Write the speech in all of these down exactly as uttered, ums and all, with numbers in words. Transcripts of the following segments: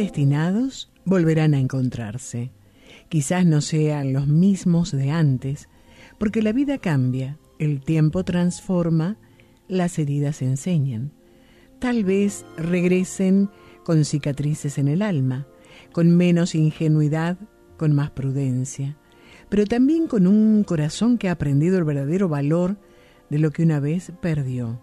destinados, volverán a encontrarse. Quizás no sean los mismos de antes, porque la vida cambia, el tiempo transforma, las heridas enseñan. Tal vez regresen con cicatrices en el alma, con menos ingenuidad, con más prudencia, pero también con un corazón que ha aprendido el verdadero valor de lo que una vez perdió.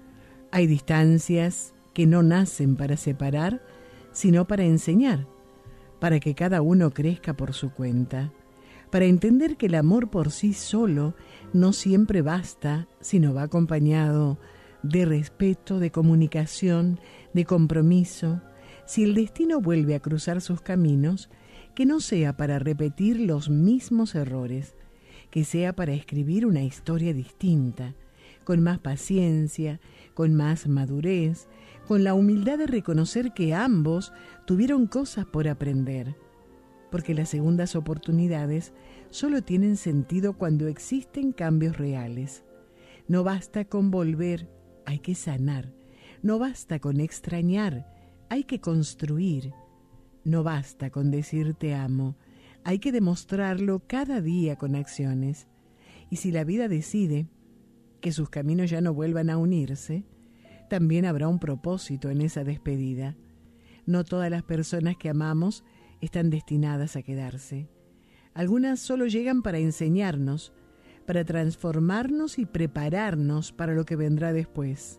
Hay distancias que no nacen para separar, sino para enseñar, para que cada uno crezca por su cuenta, para entender que el amor por sí solo no siempre basta, sino va acompañado de respeto, de comunicación, de compromiso. Si el destino vuelve a cruzar sus caminos, que no sea para repetir los mismos errores, que sea para escribir una historia distinta, con más paciencia, con más madurez, con la humildad de reconocer que ambos tuvieron cosas por aprender, porque las segundas oportunidades solo tienen sentido cuando existen cambios reales. No basta con volver, hay que sanar. No basta con extrañar, hay que construir. No basta con decir te amo, hay que demostrarlo cada día con acciones. Y si la vida decide que sus caminos ya no vuelvan a unirse, también habrá un propósito en esa despedida. No todas las personas que amamos están destinadas a quedarse. Algunas solo llegan para enseñarnos, para transformarnos y prepararnos para lo que vendrá después.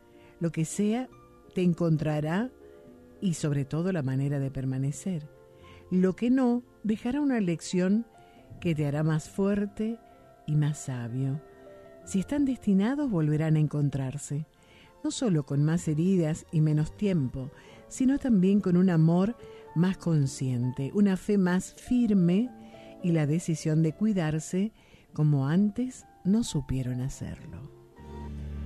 Lo que sea, te encontrará y sobre todo la manera de permanecer. Lo que no, dejará una lección que te hará más fuerte y más sabio. Si están destinados, volverán a encontrarse, no solo con más heridas y menos tiempo, sino también con un amor más consciente, una fe más firme y la decisión de cuidarse como antes no supieron hacerlo.